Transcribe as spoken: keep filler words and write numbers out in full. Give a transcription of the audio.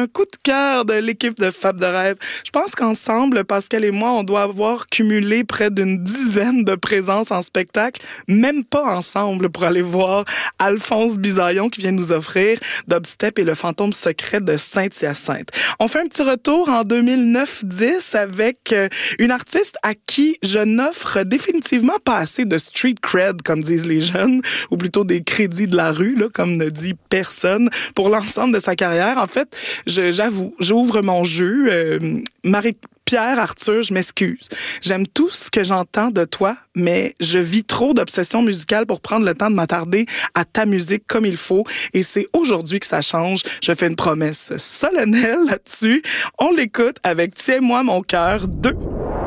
un coup de cœur de l'équipe de Fab de Rêve. Je pense qu'ensemble, Pascal et moi, on doit avoir cumulé près d'une dizaine de présences en spectacle, même pas ensemble, pour aller voir Alphonse Bisaillon qui vient nous offrir Dubstep et le fantôme secret de Saint-Hyacinthe. On fait un petit retour en deux mille neuf dix avec une artiste à qui je n'offre définitivement pas assez de street cred, comme disent les jeunes, ou plutôt des crédits de la rue, là, comme ne dit personne, pour l'ensemble de sa carrière. En fait, je, j'avoue, j'ouvre mon jeu. Euh, Marie-Pierre Arthur, je m'excuse. J'aime tout ce que j'entends de toi, mais je vis trop d'obsession musicale pour prendre le temps de m'attarder à ta musique comme il faut. Et c'est aujourd'hui que ça change. Je fais une promesse solennelle là-dessus. On l'écoute avec Tiens-moi mon cœur deux.